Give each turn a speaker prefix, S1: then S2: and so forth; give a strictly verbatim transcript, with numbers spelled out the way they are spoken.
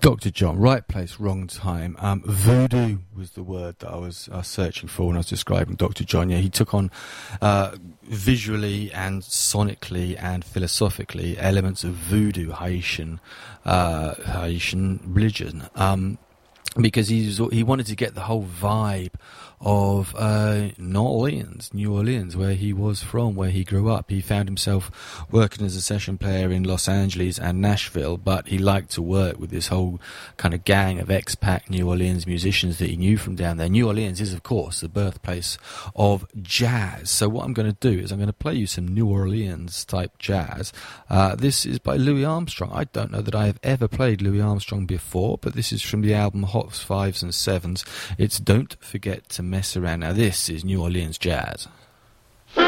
S1: Doctor John, right place, wrong time. Um, voodoo was the word that I was uh, searching for when I was describing Doctor John. Yeah, he took on uh, visually and sonically and philosophically elements of voodoo, Haitian, uh, Haitian religion, um, because he was, he wanted to get the whole vibe of uh, New Orleans, New Orleans, where he was from, where he grew up. He found himself working as a session player in Los Angeles and Nashville, but he liked to work with this whole kind of gang of expat New Orleans musicians that he knew from down there. New Orleans is, of course, the birthplace of jazz. So what I'm going to do is I'm going to play you some New Orleans-type jazz. Uh, this is by Louis Armstrong. I don't know that I have ever played Louis Armstrong before, but this is from the album Hot Fives and Sevens. It's Don't Forget to Mess Around. Now this is New Orleans jazz.